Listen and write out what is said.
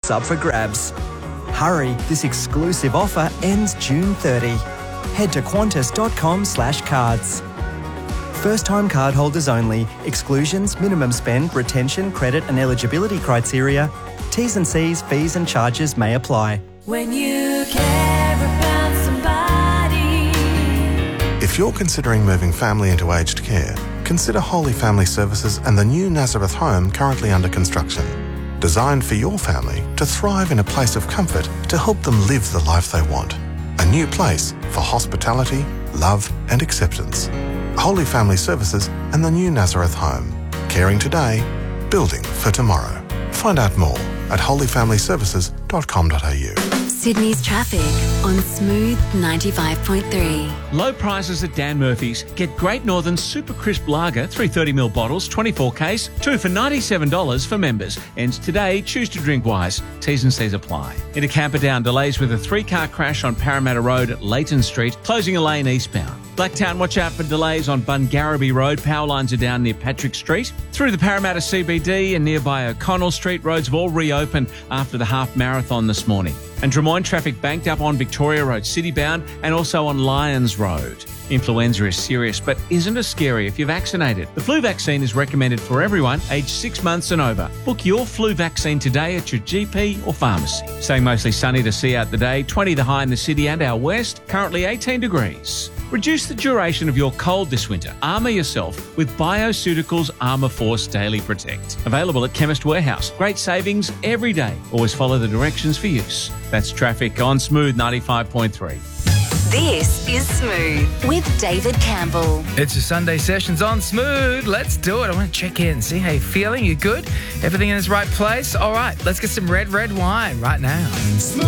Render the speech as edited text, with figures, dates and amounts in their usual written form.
spots up for grabs. Hurry, this exclusive offer ends June 30. Head to qantas.com/cards. First-time cardholders only. Exclusions, minimum spend, retention, credit and eligibility criteria. T's and C's, fees and charges may apply. When you care about somebody. If you're considering moving family into aged care, consider Holy Family Services and the new Nazareth home currently under construction. Designed for your family to thrive in a place of comfort to help them live the life they want. A new place for hospitality, love and acceptance. Holy Family Services and the new Nazareth home. Caring today, building for tomorrow. Find out more at holyfamilyservices.com.au. Sydney's traffic on Smooth 95.3. Low prices at Dan Murphy's. Get Great Northern Super Crisp Lager, 330ml bottles, 24 case, 2 for $97 for members. Ends today. Choose to drink wise. T's and C's apply. Into Camperdown, delays with a 3-car crash on Parramatta Road at Leighton Street, closing a lane eastbound. Blacktown, watch out for delays on Bungarraby Road. Power lines are down near Patrick Street. Through the Parramatta CBD and nearby O'Connell Street, roads have all reopened after the half marathon this morning. And Drummoyne traffic banked up on Victoria Road, citybound, and also on Lyons Road. Influenza is serious, but isn't as scary if you're vaccinated. The flu vaccine is recommended for everyone aged 6 months and over. Book your flu vaccine today at your GP or pharmacy. Staying mostly sunny to see out the day, 20 the high in the city and our west, currently 18 degrees. Reduce the duration of your cold this winter. Armour yourself with Bioceuticals Armour Force Daily Protect. Available at Chemist Warehouse. Great savings every day. Always follow the directions for use. That's traffic on Smooth 95.3. This is Smooth with David Campbell. It's your Sunday sessions on Smooth. Let's do it. I want to check in, see how you're feeling. You good? Everything in its right place? All right, let's get some red wine right now. Smooth.